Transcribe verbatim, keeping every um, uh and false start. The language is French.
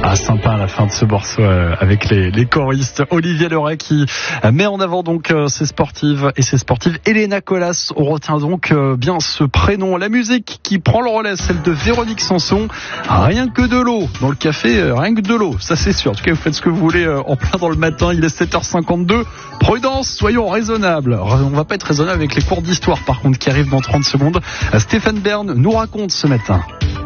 Ah, sympa à la fin de ce morceau euh, avec les, les choristes. Olivier Leray qui euh, met en avant donc euh, ses sportives et ses sportives. Elena Colas, on retient donc euh, bien ce prénom. La musique qui prend le relais, celle de Véronique Sanson. Rien que de l'eau dans le café, euh, rien que de l'eau, ça c'est sûr. En tout cas, vous faites ce que vous voulez euh, en plein dans le matin. Il est sept heures cinquante-deux. Prudence, soyons raisonnables. On va pas être raisonnable avec les cours d'histoire par contre qui arrivent dans trente secondes. Euh, Stéphane Bern nous raconte ce matin.